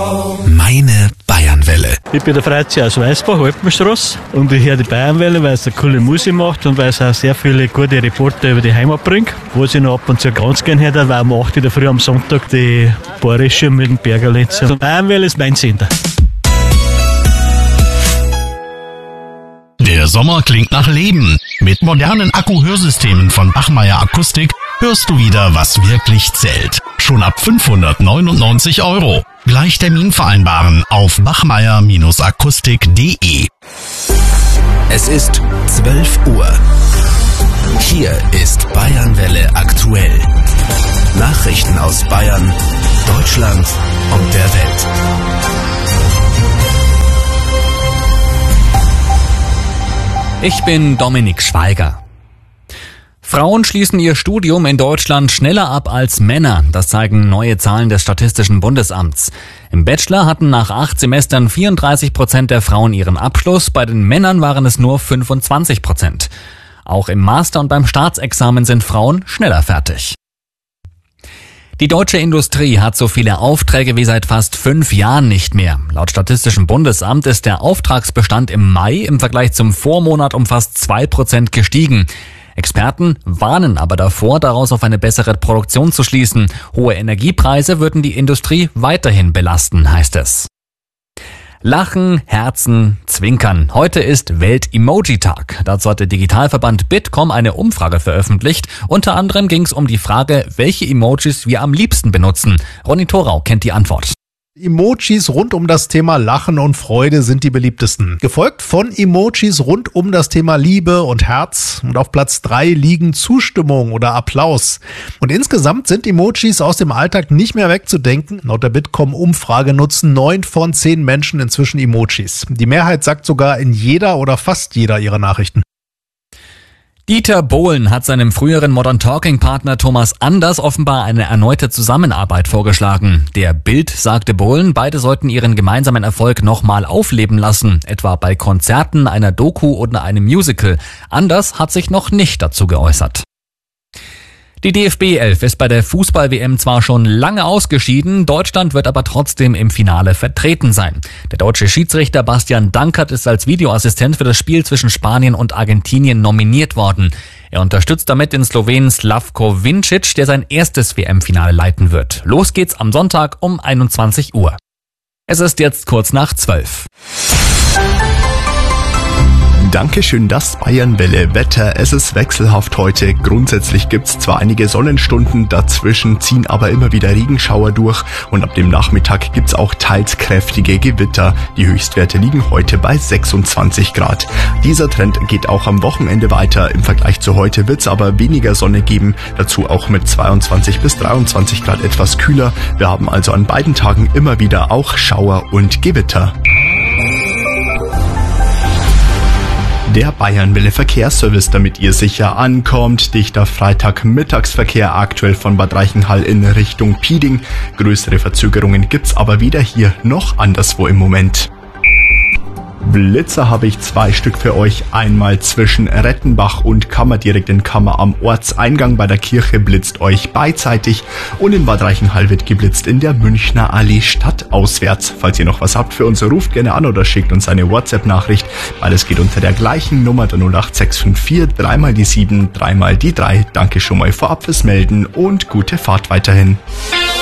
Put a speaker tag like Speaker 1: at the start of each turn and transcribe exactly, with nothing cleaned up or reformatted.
Speaker 1: Meine Bayernwelle.
Speaker 2: Ich bin der Freizi aus Weißbach, Alpenstraße, und ich höre die Bayernwelle, weil es eine coole Musik macht und weil es auch sehr viele gute Reporter über die Heimat bringt. Was ich noch ab und zu ganz gerne höre, war um acht Uhr früh am Sonntag die Bayerische mit dem Bergerlitz. Also Bayernwelle ist mein Sender.
Speaker 1: Der Sommer klingt nach Leben. Mit modernen Akku-Hörsystemen von Bachmeier Akustik hörst du wieder, was wirklich zählt. Schon ab fünfhundertneunundneunzig Euro. Gleich Termin vereinbaren auf bachmeier akustik punkt de. Es ist zwölf Uhr. Hier ist Bayernwelle aktuell. Nachrichten aus Bayern, Deutschland und der Welt.
Speaker 3: Ich bin Dominik Schweiger. Frauen schließen ihr Studium in Deutschland schneller ab als Männer. Das zeigen neue Zahlen des Statistischen Bundesamts. Im Bachelor hatten nach acht Semestern vierunddreißig Prozent der Frauen ihren Abschluss. Bei den Männern waren es nur fünfundzwanzig Prozent. Auch im Master und beim Staatsexamen sind Frauen schneller fertig. Die deutsche Industrie hat so viele Aufträge wie seit fast fünf Jahren nicht mehr. Laut Statistischem Bundesamt ist der Auftragsbestand im Mai im Vergleich zum Vormonat um fast zwei Prozent gestiegen. Experten warnen aber davor, daraus auf eine bessere Produktion zu schließen. Hohe Energiepreise würden die Industrie weiterhin belasten, heißt es. Lachen, Herzen, Zwinkern. Heute ist Welt-Emoji-Tag. Dazu hat der Digitalverband Bitkom eine Umfrage veröffentlicht. Unter anderem ging es um die Frage, welche Emojis wir am liebsten benutzen. Ronny Thorau kennt die Antwort.
Speaker 4: Emojis rund um das Thema Lachen und Freude sind die beliebtesten. Gefolgt von Emojis rund um das Thema Liebe und Herz. Und auf Platz drei liegen Zustimmung oder Applaus. Und insgesamt sind Emojis aus dem Alltag nicht mehr wegzudenken. Laut der Bitkom-Umfrage nutzen neun von zehn Menschen inzwischen Emojis. Die Mehrheit sagt sogar in jeder oder fast jeder ihrer Nachrichten.
Speaker 3: Dieter Bohlen hat seinem früheren Modern Talking Partner Thomas Anders offenbar eine erneute Zusammenarbeit vorgeschlagen. Der Bild sagte Bohlen, beide sollten ihren gemeinsamen Erfolg nochmal aufleben lassen, etwa bei Konzerten, einer Doku oder einem Musical. Anders hat sich noch nicht dazu geäußert. Die D F B elf ist bei der Fußball-W M zwar schon lange ausgeschieden, Deutschland wird aber trotzdem im Finale vertreten sein. Der deutsche Schiedsrichter Bastian Dankert ist als Videoassistent für das Spiel zwischen Spanien und Argentinien nominiert worden. Er unterstützt damit den Slowenen Slavko Vincic, der sein erstes W M-Finale leiten wird. Los geht's am Sonntag um einundzwanzig Uhr. Es ist jetzt kurz nach zwölf.
Speaker 5: Dankeschön, das Bayernwelle Wetter. Es ist wechselhaft heute. Grundsätzlich gibt's zwar einige Sonnenstunden, dazwischen ziehen aber immer wieder Regenschauer durch und ab dem Nachmittag gibt's auch teils kräftige Gewitter. Die Höchstwerte liegen heute bei sechsundzwanzig Grad. Dieser Trend geht auch am Wochenende weiter. Im Vergleich zu heute wird's aber weniger Sonne geben, dazu auch mit zweiundzwanzig bis dreiundzwanzig Grad etwas kühler. Wir haben also an beiden Tagen immer wieder auch Schauer und Gewitter. Der Bayernwelle Verkehrsservice, damit ihr sicher ankommt. Dichter Freitagmittagsverkehr aktuell von Bad Reichenhall in Richtung Pieding. Größere Verzögerungen gibt's aber weder hier noch anderswo im Moment. Blitzer habe ich zwei Stück für euch. Einmal zwischen Rettenbach und Kammer, direkt in Kammer am Ortseingang bei der Kirche blitzt euch beidseitig und in Bad Reichenhall wird geblitzt in der Münchner Allee stadtauswärts. Falls ihr noch was habt für uns, ruft gerne an oder schickt uns eine WhatsApp-Nachricht. Alles geht unter der gleichen Nummer, der null acht sechs fünf vier, dreimal die sieben, dreimal die drei. Danke schon mal vorab fürs Melden und gute Fahrt weiterhin.